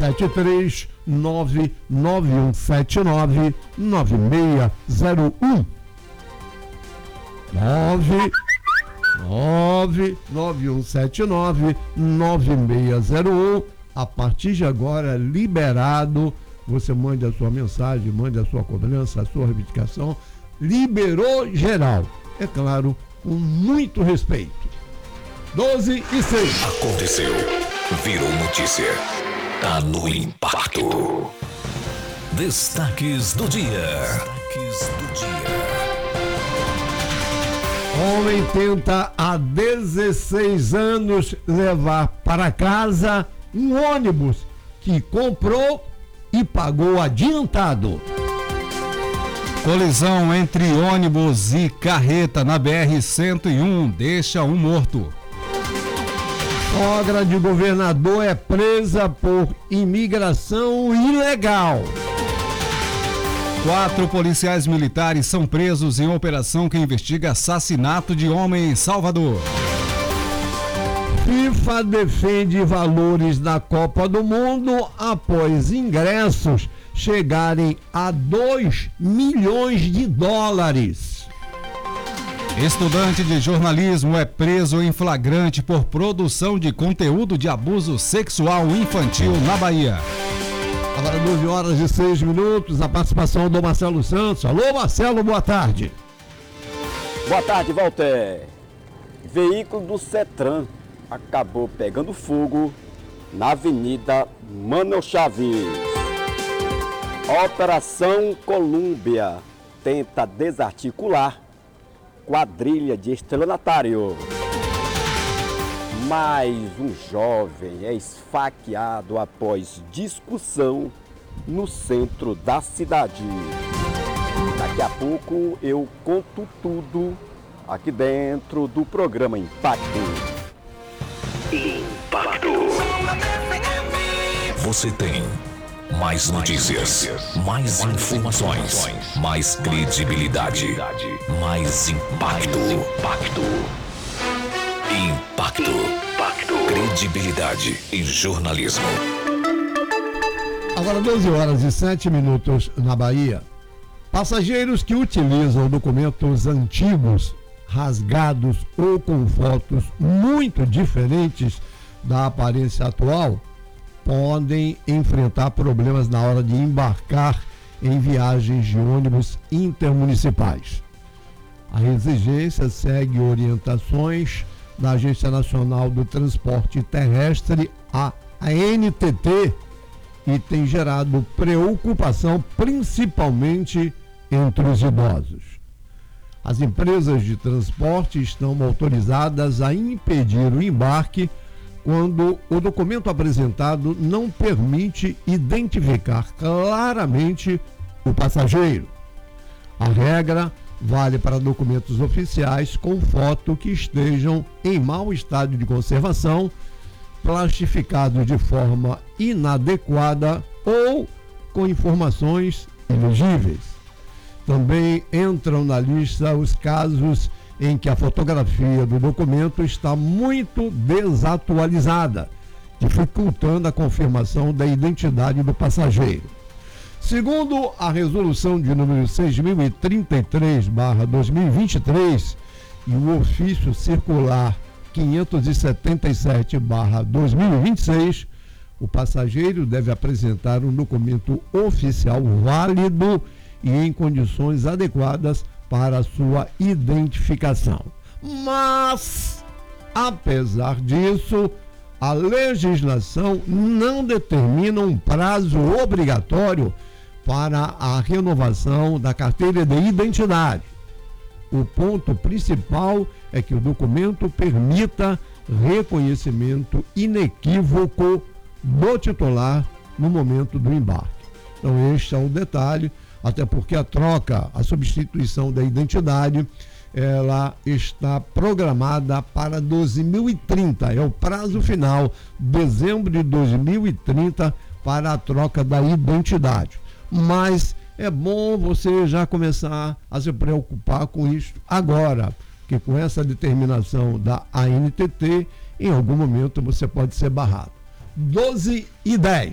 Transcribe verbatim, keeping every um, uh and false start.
sete três nove nove um sete nove nove seis zero um. nove nove nove um sete nove nove seis zero um. A partir de agora, liberado. Você mande a sua mensagem, mande a sua cobrança, a sua reivindicação. Liberou geral. É claro, com muito respeito. doze e seis. Aconteceu. Virou notícia. Tá no Impacto. Destaques do dia. Destaques do dia. Homem tenta há dezesseis anos levar para casa um ônibus que comprou e pagou adiantado. Colisão entre ônibus e carreta na B R cento e um deixa um morto. Sogra de governador é presa por imigração ilegal. Quatro policiais militares são presos em operação que investiga assassinato de homem em Salvador. FIFA defende valores da Copa do Mundo após ingressos chegarem a dois milhões de dólares. Estudante de jornalismo é preso em flagrante por produção de conteúdo de abuso sexual infantil na Bahia. Agora doze horas e seis minutos, a participação do Marcelo Santos. Alô, Marcelo, boa tarde. Boa tarde, Walter. Veículo do CETRAN acabou pegando fogo na Avenida Manuel Chaves. Operação Colômbia tenta desarticular quadrilha de estelionatário. Mais um jovem é esfaqueado após discussão no centro da cidade. Daqui a pouco eu conto tudo aqui dentro do programa Impacto. Impacto. Você tem mais notícias, mais informações, mais credibilidade, mais impacto. Impacto. Impacto. Impacto. Credibilidade em jornalismo. Agora doze horas e sete minutos na Bahia. Passageiros que utilizam documentos antigos, rasgados ou com fotos muito diferentes da aparência atual, podem enfrentar problemas na hora de embarcar em viagens de ônibus intermunicipais. A exigência segue orientações da Agência Nacional do Transporte Terrestre, a N T T, e tem gerado preocupação principalmente entre os idosos. As empresas de transporte estão autorizadas a impedir o embarque quando o documento apresentado não permite identificar claramente o passageiro. A regra vale para documentos oficiais com foto que estejam em mau estado de conservação, plastificados de forma inadequada ou com informações ilegíveis. Também entram na lista os casos em que a fotografia do documento está muito desatualizada, dificultando a confirmação da identidade do passageiro. Segundo a resolução de número seis mil e trinta e três barra dois mil e vinte e três e o ofício circular quinhentos e setenta e sete barra dois mil e vinte e seis, o passageiro deve apresentar um documento oficial válido e em condições adequadas para a sua identificação. Mas, apesar disso, a legislação não determina um prazo obrigatório para a renovação da carteira de identidade. O ponto principal é que o documento permita reconhecimento inequívoco do titular no momento do embarque. Então, este é o detalhe, até porque a troca, a substituição da identidade, ela está programada para dois mil e trinta, é o prazo final, dezembro de dois mil e trinta, para a troca da identidade. Mas é bom você já começar a se preocupar com isso agora, que com essa determinação da A N T T, em algum momento você pode ser barrado. doze e dez.